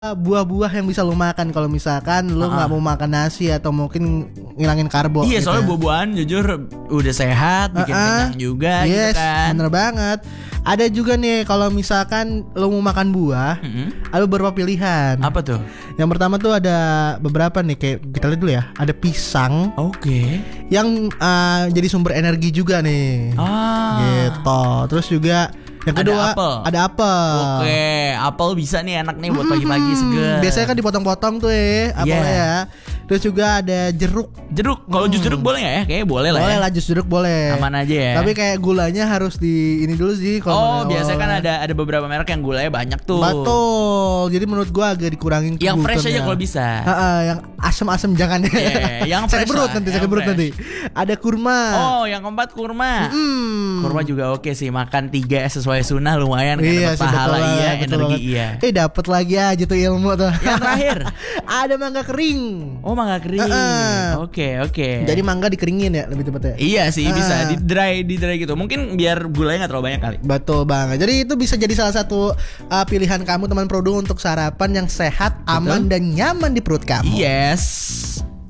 buah-buah yang bisa lo makan kalau misalkan lo nggak mau makan nasi atau mungkin ngilangin karbo. Iya, gitu soalnya ya. buah-buahan jujur udah sehat, bikin kenyang juga Yes, gitu kan. bener banget. Ada juga nih kalau misalkan lo mau makan buah, ada beberapa pilihan. Apa tuh? Yang pertama tuh ada beberapa nih, kayak kita lihat dulu ya. Ada pisang Oke. yang jadi sumber energi juga nih. Gitu. Terus juga yang kedua ada apel. Oke, apel bisa nih, enak nih buat pagi-pagi seger. Biasanya kan dipotong-potong tuh apelnya ya. Terus juga ada jeruk. Jeruk, kalau jus jeruk boleh nggak ya? Kayaknya boleh lah. Boleh ya. lah, jus jeruk boleh. Aman aja ya. Tapi kayak gulanya harus di ini dulu sih. Oh, biasanya kan ada beberapa merek yang gulanya banyak tuh. Betul. Jadi menurut gua agak dikurangin. Yang fresh aja kalau bisa. Yang asam-asam jangan. Yang sakit fresh perut lah, nanti, yang sakit perut fresh. nanti. Ada kurma. Oh, yang keempat kurma. Kurma juga oke sih, makan 3 sesuai sunnah lumayan kan, Iya dapat sih, pahala betul iya, banget, betul energi banget. iya. Dapat lagi aja tuh ilmu tuh. Yang terakhir ada mangga kering. Oh, mangga kering. Oke. Jadi mangga dikeringin ya lebih tepatnya. Iya sih, bisa di dry gitu. Mungkin biar gulanya nggak terlalu banyak kali. Betul banget. Jadi itu bisa jadi salah satu pilihan kamu teman Prodo untuk sarapan yang sehat, aman dan nyaman di perut kamu. Yes.